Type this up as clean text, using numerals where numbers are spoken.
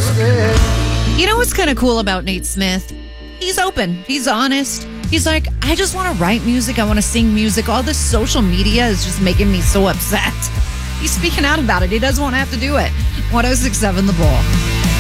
You know what's kind of cool about Nate Smith? He's open. He's honest. He's like, I just want to write music. I want to sing music. All this social media is just making me so upset. He's speaking out about it. He doesn't want to have to do it. 106.7 The Bull.